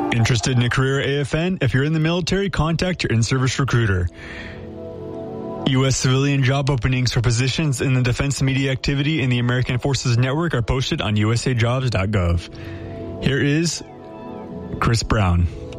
Interested in a career at AFN? If you're in the military, contact your in-service recruiter. U.S. civilian job openings for positions in the defense media activity in the American Forces Network are posted on usajobs.gov. Here is Chris Brown.